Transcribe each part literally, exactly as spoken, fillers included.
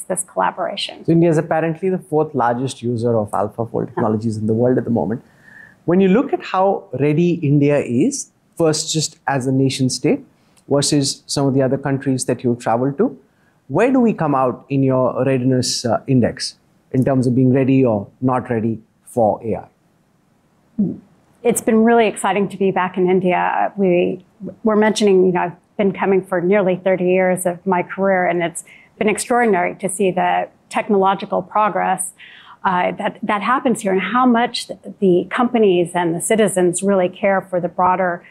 this collaboration. So India is apparently the fourth largest user of AlphaFold technologies in the world at the moment. When you look at how ready India is, first just as a nation state versus some of the other countries that you travel to, where do we come out in your readiness uh, index in terms of being ready or not ready for A I? It's been really exciting to be back in India. We were mentioning, you know, I've been coming for nearly thirty years of my career, and it's been extraordinary to see the technological progress uh, that, that happens here and how much the companies and the citizens really care for the broader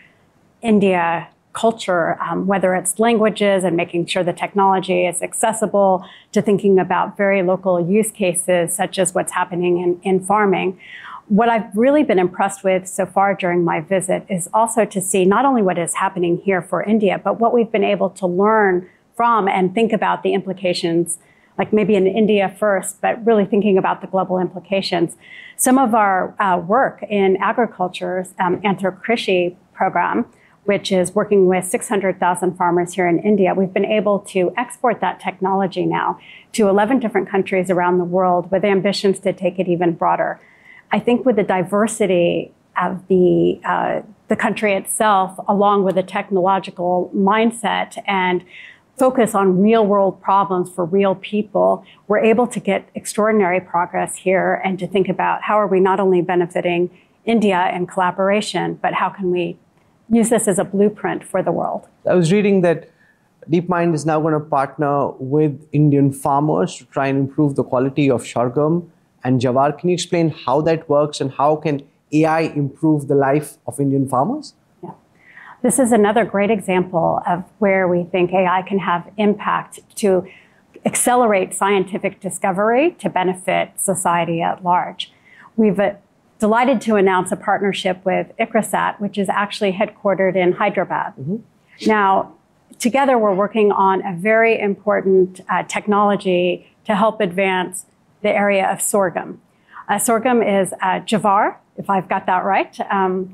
India culture, um, whether it's languages and making sure the technology is accessible, to thinking about very local use cases, such as what's happening in, in farming. What I've really been impressed with so far during my visit is also to see not only what is happening here for India, but what we've been able to learn from and think about the implications, like maybe in India first, but really thinking about the global implications. Some of our uh, work in agriculture's um, Anthrakrishi program, which is working with six hundred thousand farmers here in India, we've been able to export that technology now to eleven different countries around the world with ambitions to take it even broader. I think with the diversity of the, uh, the country itself, along with a technological mindset and focus on real world problems for real people, we're able to get extraordinary progress here and to think about how are we not only benefiting India in collaboration, but how can we use this as a blueprint for the world. I was reading that DeepMind is now going to partner with Indian farmers to try and improve the quality of sorghum and jawar. Can you explain how that works and how can A I improve the life of Indian farmers? Yeah. This is another great example of where we think A I can have impact to accelerate scientific discovery to benefit society at large. We've uh, delighted to announce a partnership with ICRISAT, which is actually headquartered in Hyderabad. Mm-hmm. Now, together we're working on a very important uh, technology to help advance the area of sorghum. Uh, sorghum is uh, jawar, if I've got that right. Um,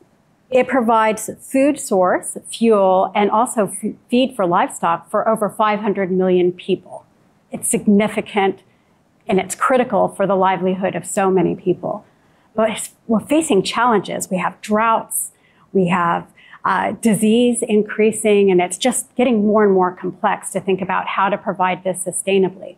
it provides food source, fuel, and also f- feed for livestock for over five hundred million people. It's significant and it's critical for the livelihood of so many people. But we're facing challenges. We have droughts, we have uh, disease increasing, and it's just getting more and more complex to think about how to provide this sustainably.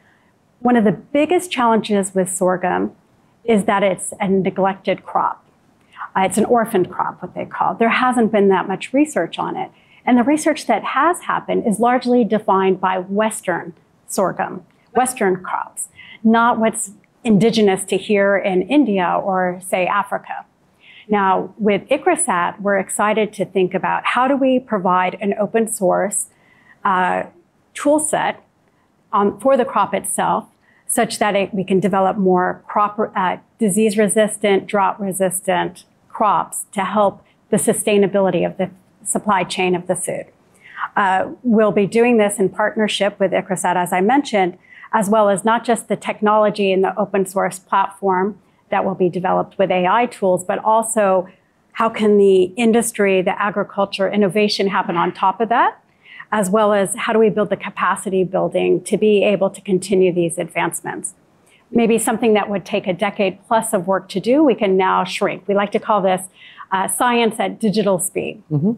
One of the biggest challenges with sorghum is that it's a neglected crop. Uh, it's an orphaned crop, what they call. There hasn't been that much research on it. And the research that has happened is largely defined by Western sorghum, Western crops, not what's indigenous to here in India or, say, Africa. Now, with ICRISAT, we're excited to think about how do we provide an open source uh, tool set um, for the crop itself, such that it, we can develop more crop, uh, disease-resistant, drought-resistant crops to help the sustainability of the supply chain of the food. Uh, we'll be doing this in partnership with ICRISAT, as I mentioned, as well as not just the technology and the open source platform that will be developed with A I tools, but also how can the industry, the agriculture, innovation happen on top of that, as well as how do we build the capacity building to be able to continue these advancements. Maybe something that would take a decade plus of work to do, we can now shrink. We like to call this uh, science at digital speed. Mm-hmm.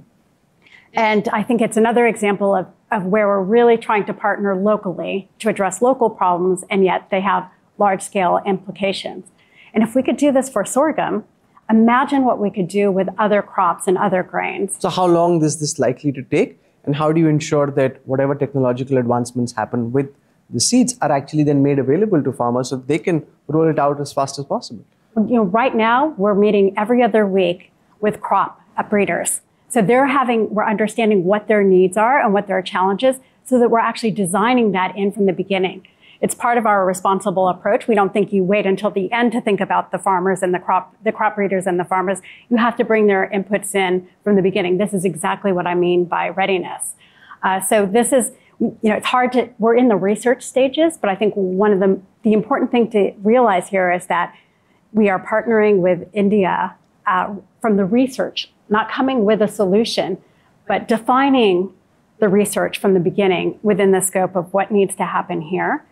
And I think it's another example of, of where we're really trying to partner locally to address local problems, and yet they have large-scale implications. And if we could do this for sorghum, imagine what we could do with other crops and other grains. So how long is this likely to take? And how do you ensure that whatever technological advancements happen with the seeds are actually then made available to farmers so that they can roll it out as fast as possible? You know, right now, we're meeting every other week with crop breeders. So they're having, we're understanding what their needs are and what their challenges, so that we're actually designing that in from the beginning. It's part of our responsible approach. We don't think you wait until the end to think about the farmers and the crop, the crop breeders and the farmers. You have to bring their inputs in from the beginning. This is exactly what I mean by readiness. Uh, so this is, you know, it's hard to, we're in the research stages, but I think one of the, the important thing to realize here is that we are partnering with India uh, from the research, not coming with a solution, but defining the research from the beginning within the scope of what needs to happen here.